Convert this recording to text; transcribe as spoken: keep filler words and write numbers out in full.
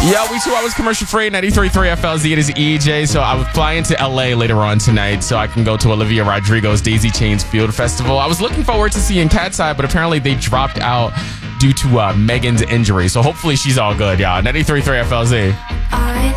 Yeah, we two hours commercial free, ninety-three point three F L Z. It is E J. So I was flying to L A later on tonight so I can go to Olivia Rodrigo's Daisy Chains Field Festival. I was looking forward to seeing Cat's Eye, but apparently they dropped out due to uh, Megan's injury. So hopefully she's all good, y'all. ninety-three point three F L Z.